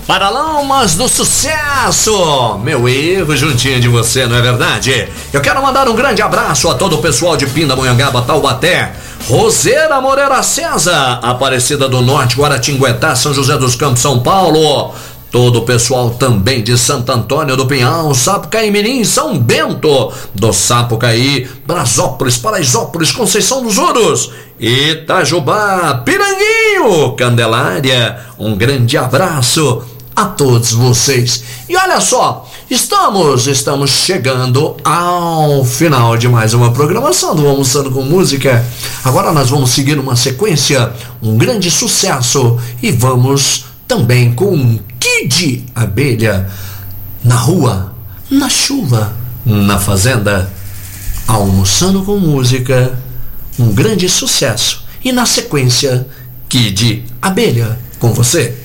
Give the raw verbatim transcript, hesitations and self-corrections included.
Paralamas do Sucesso, meu erro juntinho de você, não é verdade? Eu quero mandar um grande abraço a todo o pessoal de Pindamonhangaba, Taubaté, Roseira, Moreira César, Aparecida do Norte, Guaratinguetá, São José dos Campos, São Paulo. Todo o pessoal também de Santo Antônio do Pinhal, Sapucaí, Mirim, São Bento do Sapucaí, Brasópolis, Paraisópolis, Conceição dos Ouros, Itajubá, Piranguinho, Candelária. Um grande abraço a todos vocês. E olha só, estamos, estamos chegando ao final de mais uma programação do Almoçando com Música. Agora nós vamos seguir uma sequência, um grande sucesso, e vamos também com um Kid Abelha, na rua, na chuva, na fazenda. Almoçando com Música, um grande sucesso. E na sequência, Kid Abelha, com você.